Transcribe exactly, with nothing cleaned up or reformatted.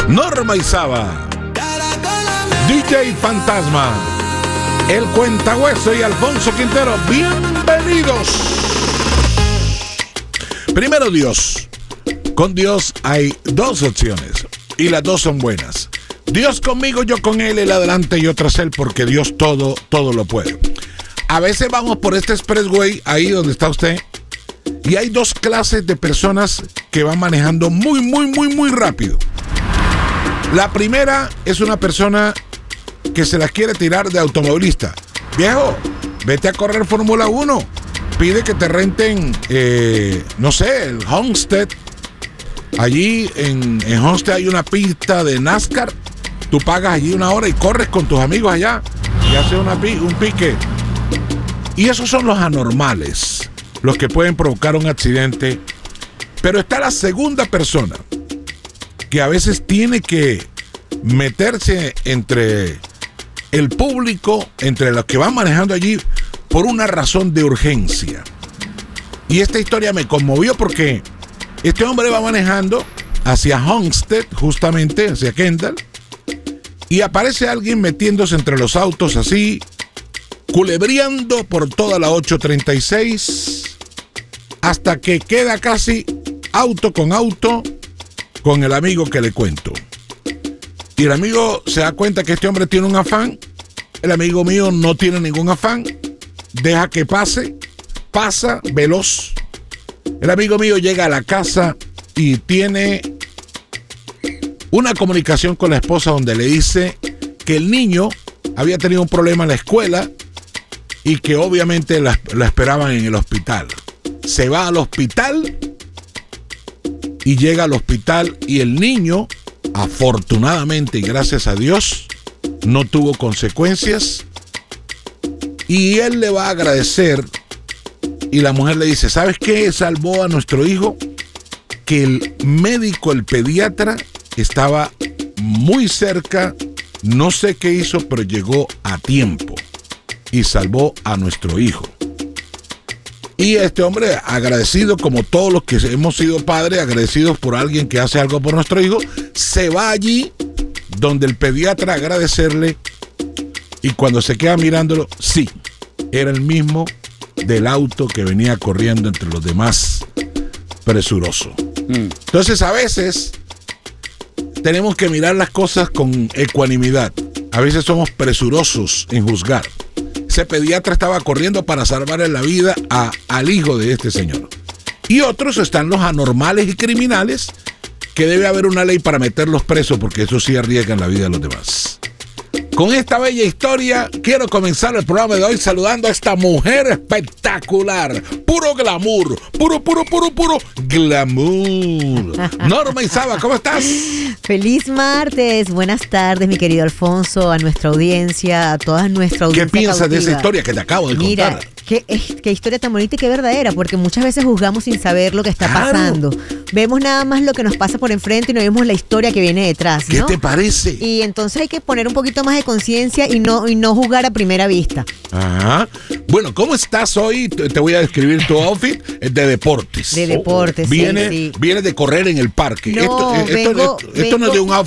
Norma Isaba, D J Fantasma, El Cuentahueso y Alfonso Quintero. Bienvenidos. Primero Dios. Con Dios hay dos opciones y las dos son buenas. Dios conmigo, yo con Él, Él adelante, yo tras Él, porque Dios todo, todo lo puede. A veces vamos por este expressway, ahí donde está usted, y hay dos clases de personas que van manejando muy, muy, muy, muy rápido. La primera es una persona que se la quiere tirar de automovilista. Viejo, vete a correr Fórmula uno. Pide que te renten, eh, no sé, el Homestead. Allí en, en Homestead hay una pista de NASCAR. Tú pagas allí una hora y corres con tus amigos allá y haces una, un pique. Y esos son los anormales, los que pueden provocar un accidente. Pero está la segunda persona, que a veces tiene que meterse entre el público, entre los que van manejando allí, por una razón de urgencia. Y esta historia me conmovió porque este hombre va manejando hacia Homestead, justamente hacia Kendall, y aparece alguien metiéndose entre los autos así, culebreando por toda la ocho treinta y seis, hasta que queda casi auto con auto con el amigo que le cuento. Y el amigo se da cuenta que este hombre tiene un afán. El amigo mío no tiene ningún afán. Deja que pase, pasa veloz. El amigo mío llega a la casa y tiene una comunicación con la esposa donde le dice que el niño había tenido un problema en la escuela y que obviamente la, la esperaban en el hospital. Se va al hospital y llega al hospital y el niño, afortunadamente y gracias a Dios, no tuvo consecuencias. Y él le va a agradecer y la mujer le dice, ¿sabes qué salvó a nuestro hijo? Que el médico, el pediatra, estaba muy cerca, no sé qué hizo, pero llegó a tiempo y salvó a nuestro hijo. Y este hombre, agradecido como todos los que hemos sido padres, agradecidos por alguien que hace algo por nuestro hijo, se va allí donde el pediatra a agradecerle. Y cuando se queda mirándolo, sí, era el mismo del auto que venía corriendo entre los demás, presuroso. Mm. Entonces, a veces tenemos que mirar las cosas con ecuanimidad. A veces somos presurosos en juzgar. Ese pediatra estaba corriendo para salvarle la vida a, al hijo de este señor. Y otros están los anormales y criminales, que debe haber una ley para meterlos presos, porque eso sí arriesgan la vida de los demás. Con esta bella historia, quiero comenzar el programa de hoy saludando a esta mujer espectacular. Puro glamour, puro, puro, puro, puro glamour. Norma Isaba, ¿cómo estás? Feliz martes, buenas tardes, mi querido Alfonso, a nuestra audiencia, a toda nuestra audiencia. ¿Qué piensas cautiva de esa historia que te acabo de Mira, contar? Qué, qué historia tan bonita y qué verdadera, porque muchas veces juzgamos sin saber lo que está Claro. pasando. Vemos nada más lo que nos pasa por enfrente y no vemos la historia que viene detrás, ¿Qué ¿no? te parece? Y entonces hay que poner un poquito más de conciencia y no, y no juzgar a primera vista. Ajá. Bueno, ¿cómo estás hoy? Te te voy a describir tu outfit. Es de deportes. De deportes, viene, sí, sí. Viene de correr en el parque. No, esto esto, vengo- esto, esto no es de vengo- un